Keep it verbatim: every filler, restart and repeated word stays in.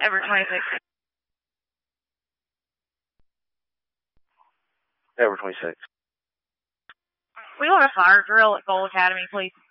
Everett twenty-six. Everett twenty-six. We want a fire drill at Cole Academy, please.